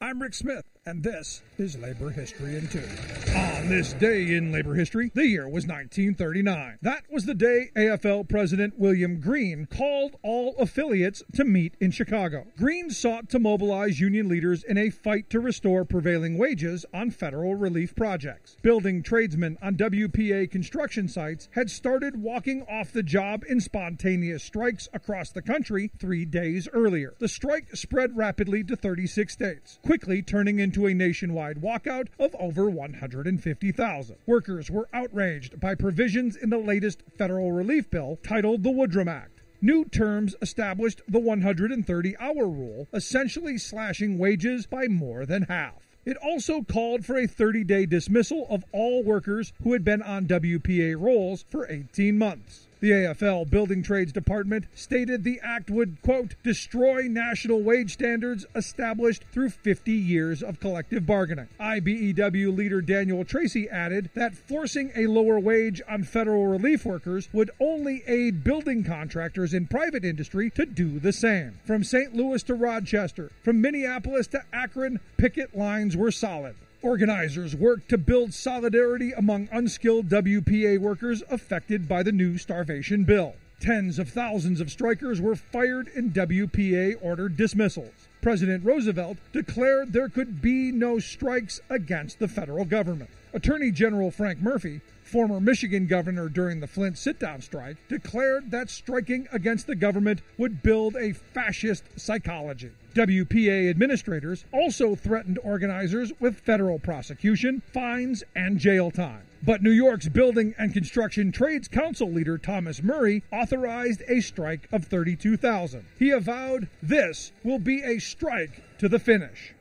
I'm Rick Smith, and this is Labor History in 2. On this day in labor history, the year was 1939. That was the day AFL President William Greene called all affiliates to meet in Chicago. Greene sought to mobilize union leaders in a fight to restore prevailing wages on federal relief projects. Building tradesmen on WPA construction sites had started walking off the job in spontaneous strikes across the country 3 days earlier. The strike spread rapidly to 36 states, quickly turning into a nationwide walkout of over 150,000. Workers were outraged by provisions in the latest federal relief bill titled the Woodrum Act. New terms established the 130-hour rule, essentially slashing wages by more than half. It also called for a 30-day dismissal of all workers who had been on WPA rolls for 18 months. The AFL Building Trades Department stated the act would, quote, destroy national wage standards established through 50 years of collective bargaining. IBEW leader Daniel Tracy added that forcing a lower wage on federal relief workers would only aid building contractors in private industry to do the same. From St. Louis to Rochester, from Minneapolis to Akron, picket lines were solid. Organizers worked to build solidarity among unskilled WPA workers affected by the new starvation bill. Tens of thousands of strikers were fired in WPA-ordered dismissals. President Roosevelt declared there could be no strikes against the federal government. Attorney General Frank Murphy, former Michigan governor during the Flint sit-down strike, declared that striking against the government would build a fascist psychology. WPA administrators also threatened organizers with federal prosecution, fines, and jail time. But New York's Building and Construction Trades Council leader Thomas Murray authorized a strike of 32,000. He avowed, "This will be a strike to the finish."